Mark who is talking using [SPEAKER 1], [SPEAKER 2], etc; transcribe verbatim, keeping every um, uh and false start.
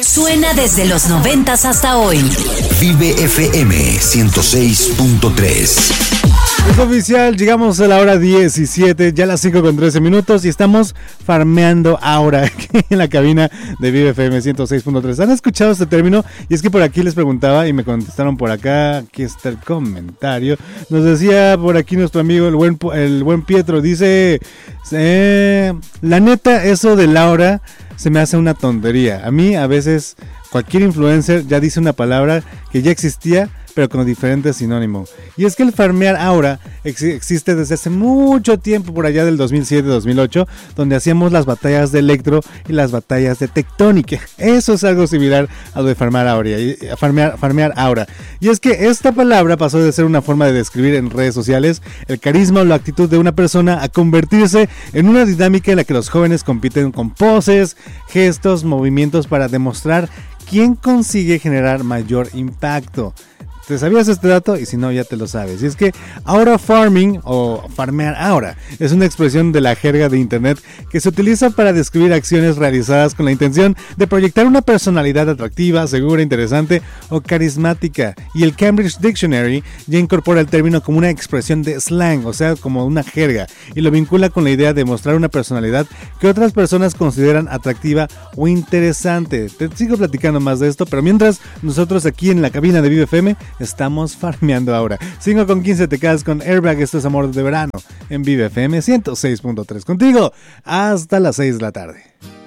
[SPEAKER 1] Suena desde los noventas hasta hoy.
[SPEAKER 2] Vive F M ciento seis punto tres.
[SPEAKER 3] Es oficial, llegamos a la hora diecisiete, ya las cinco con trece minutos y estamos farmeando ahora aquí en la cabina de Vive F M ciento seis punto tres. ¿Han escuchado este término? Y es que por aquí les preguntaba y me contestaron por acá, aquí está el comentario. Nos decía por aquí nuestro amigo el buen, el buen Pietro, dice, eh, la neta, eso de Laura se me hace una tontería. A mí a veces cualquier influencer ya dice una palabra que ya existía, pero con diferentes sinónimos. Y es que el farmear aura ex- existe desde hace mucho tiempo, por allá del dos mil siete dos mil ocho, donde hacíamos las batallas de Electro y las batallas de Tectónica. Eso es algo similar a lo de farmear aura, y, farmear, farmear aura. Y es que esta palabra pasó de ser una forma de describir en redes sociales el carisma o la actitud de una persona a convertirse en una dinámica en la que los jóvenes compiten con poses, gestos, movimientos para demostrar quién consigue generar mayor impacto. ¿Te sabías este dato? Y si no, ya te lo sabes. Y es que aura farming o farmear aura es una expresión de la jerga de internet que se utiliza para describir acciones realizadas con la intención de proyectar una personalidad atractiva, segura, interesante o carismática. Y el Cambridge Dictionary ya incorpora el término como una expresión de slang, o sea, como una jerga, y lo vincula con la idea de mostrar una personalidad que otras personas consideran atractiva o interesante. Te sigo platicando más de esto, pero mientras nosotros aquí en la cabina de Vive F M estamos farmeando ahora. cinco con quince te quedas con Airbag, esto es Amor de Verano en Vive F M ciento seis punto tres. Contigo hasta las seis de la tarde.